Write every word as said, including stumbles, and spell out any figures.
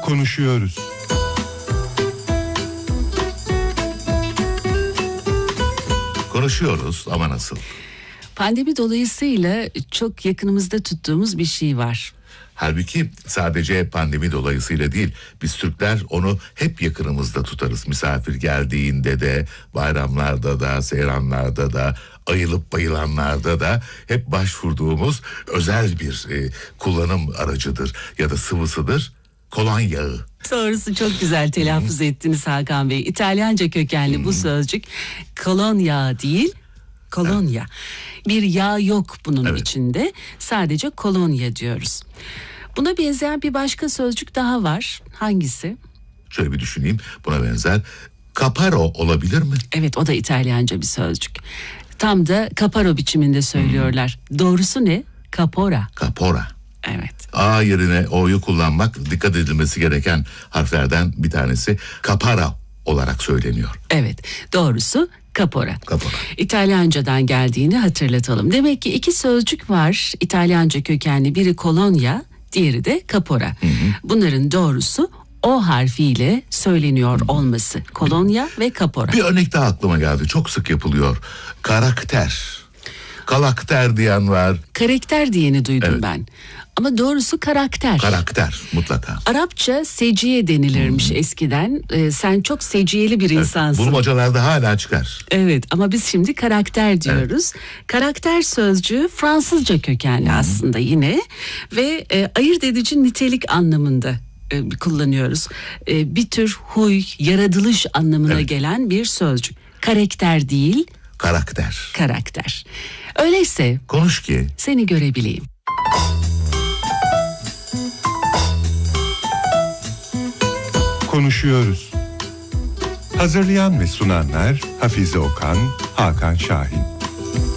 Konuşuyoruz. Konuşuyoruz ama nasıl? Pandemi dolayısıyla çok yakınımızda tuttuğumuz bir şey var. Halbuki sadece pandemi dolayısıyla değil, biz Türkler onu hep yakınımızda tutarız. Misafir geldiğinde de, bayramlarda da, seyranlarda da, ayılıp bayılanlarda da hep başvurduğumuz özel bir e, kullanım aracıdır ya da sıvısıdır. Kolonya yağı. Sonrası çok güzel telaffuz hmm. ettiniz Hakan Bey. İtalyanca kökenli hmm. bu sözcük kolonya değil, kolonya. Evet. Bir yağ yok bunun evet. içinde. Sadece kolonya diyoruz. Buna benzeyen bir başka sözcük daha var. Hangisi? Şöyle bir düşüneyim. Buna benzer. Caparo olabilir mi? Evet, o da İtalyanca bir sözcük. Tam da caparo biçiminde söylüyorlar. Hmm. Doğrusu ne? Capora. Capora. Evet. A yerine O'yu kullanmak dikkat edilmesi gereken harflerden bir tanesi. Capara olarak söyleniyor. Evet, doğrusu Capora. Capora. İtalyancadan geldiğini hatırlatalım. Demek ki iki sözcük var İtalyanca kökenli. Biri kolonya, diğeri de Capora. Hı hı. Bunların doğrusu O harfiyle söyleniyor olması. Kolonya ve Capora. Bir örnek daha aklıma geldi. Çok sık yapılıyor. Karakter. Kalakter diyen var. Karakter diyeni duydum evet. ben. Ama doğrusu karakter. Karakter mutlaka. Arapça seciye denilirmiş hmm. eskiden. Ee, sen çok seciyeli bir evet, insansın. Bulmacalarda hala çıkar. Evet, ama biz şimdi karakter diyoruz. Evet. Karakter sözcüğü Fransızca kökenli hmm. aslında yine. Ve e, ayırt edici nitelik anlamında e, kullanıyoruz. E, bir tür huy, yaratılış anlamına evet. gelen bir sözcük. Karakter değil. Karakter. Karakter. Öyleyse. Konuş ki. Seni görebileyim. Konuşuyoruz. Hazırlayan ve sunanlar Hafize Okan, Hakan Şahin.